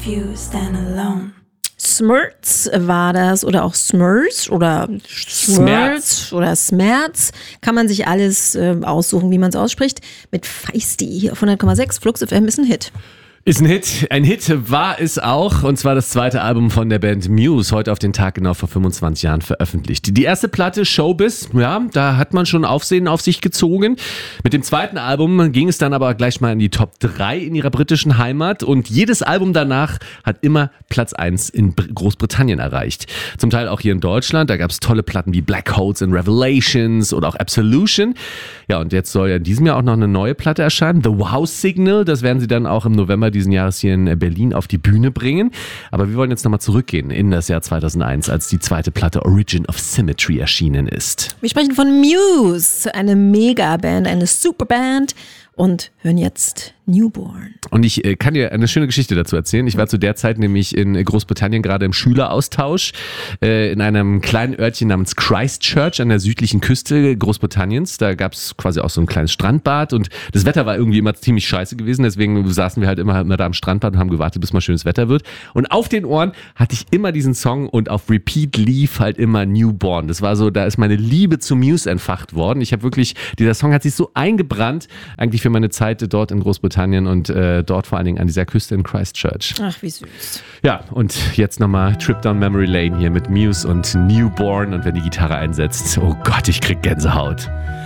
You stand alone. Smerz war das oder auch Smurz oder Smerz oder Smerz. Kann man sich alles aussuchen, wie man es ausspricht. Mit Feisty auf 100,6 Flux FM ist ein Hit. Ist ein Hit. Ein Hit war es auch, und zwar das zweite Album von der Band Muse, heute auf den Tag genau vor 25 Jahren veröffentlicht. Die erste Platte, Showbiz, ja, da hat man schon Aufsehen auf sich gezogen. Mit dem zweiten Album ging es dann aber gleich mal in die Top 3 in ihrer britischen Heimat, und jedes Album danach hat immer Platz 1 in Großbritannien erreicht. Zum Teil auch hier in Deutschland, da gab es tolle Platten wie Black Holes and Revelations oder auch Absolution. Ja, und jetzt soll ja in diesem Jahr auch noch eine neue Platte erscheinen, The Wow Signal, das werden sie dann auch im November diesen Jahres hier in Berlin auf die Bühne bringen. Aber wir wollen jetzt nochmal zurückgehen in das Jahr 2001, als die zweite Platte Origin of Symmetry erschienen ist. Wir sprechen von Muse, eine Megaband, eine Superband, und hören jetzt Newborn. Und ich kann dir eine schöne Geschichte dazu erzählen. Ich war zu der Zeit nämlich in Großbritannien gerade im Schüleraustausch in einem kleinen Örtchen namens Christchurch an der südlichen Küste Großbritanniens. Da gab es quasi auch so ein kleines Strandbad, und das Wetter war irgendwie immer ziemlich scheiße gewesen. Deswegen saßen wir halt immer da am Strandbad und haben gewartet, bis mal schönes Wetter wird. Und auf den Ohren hatte ich immer diesen Song, und auf Repeat lief halt immer Newborn. Das war so, da ist meine Liebe zu Muse entfacht worden. Ich habe wirklich, dieser Song hat sich so eingebrannt, eigentlich für meine Zeit dort in Großbritannien und dort vor allen Dingen an dieser Küste in Christchurch. Ach, wie süß. Ja, und jetzt nochmal Trip Down Memory Lane hier mit Muse und Newborn, und wenn die Gitarre einsetzt, oh Gott, ich krieg Gänsehaut.